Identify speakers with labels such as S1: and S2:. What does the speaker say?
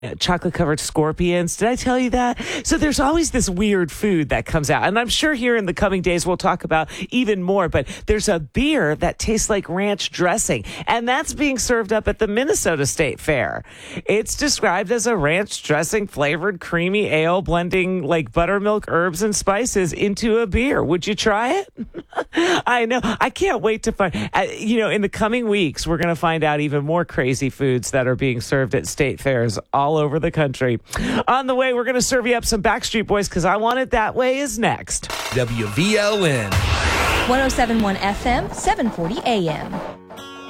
S1: chocolate covered scorpions. Did I tell you that? So there's always this weird food that comes out. And I'm sure here in the coming days we'll talk about even more. But there's a beer that tastes like ranch dressing. And that's being served up at the Minnesota State Fair. It's described as a ranch dressing flavored creamy ale blending like buttermilk, herbs, and spices into a beer. Would you try it? I know. I can't wait to find, in the coming weeks, we're going to find out even more crazy foods that are being served at state fairs all over the country. On the way, we're going to serve you up some Backstreet Boys because I Want It That Way is next.
S2: WVLN
S3: 1071 FM, 740 AM.